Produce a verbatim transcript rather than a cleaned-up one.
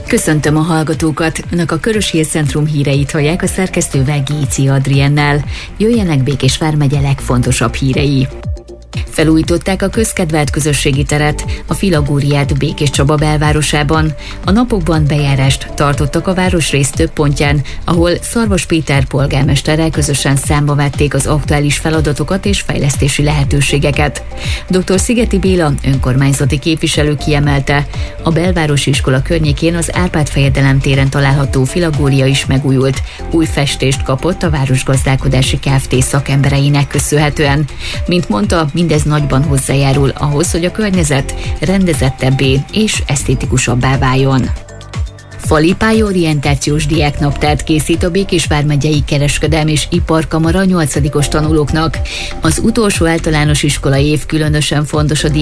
Köszöntöm a hallgatókat! Önök a Körös Hírcentrum híreit hallják a szerkesztővel Géci Adriennel. Jöjjenek Békés vármegye legfontosabb hírei. Felújították a közkedvelt közösségi teret, a Filagóriát Békés Csaba belvárosában. A napokban bejárást tartottak a városrész több pontján, ahol Szarvas Péter polgármesterrel közösen számba vették az aktuális feladatokat és fejlesztési lehetőségeket. dr. Szigeti Béla önkormányzati képviselő kiemelte, a belvárosi iskola környékén az Árpád-fejedelem téren található Filagória is megújult, új festést kapott a Városgazdálkodási Kft. Szakembereinek köszönhetően. Mint mondta, mindez nagyban hozzájárul ahhoz, hogy a környezet rendezettebbé és esztétikusabbá váljon. Fali pályaorientációs diáknaptárt készít a Békés vármegyei Kereskedelmi és Iparkamara nyolcadikos tanulóknak. Az utolsó általános iskolai év különösen fontos a